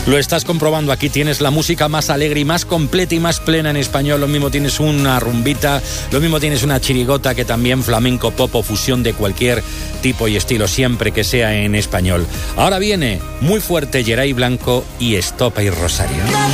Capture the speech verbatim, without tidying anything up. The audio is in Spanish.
Lo estás comprobando, aquí tienes la música más alegre y más completa y más plena en español. Lo mismo tienes una rumbita, lo mismo tienes una chirigota que también flamenco, pop o fusión de cualquier tipo y estilo, siempre que sea en español. Ahora viene muy fuerte Geray Blanco y Estopa y Rosario.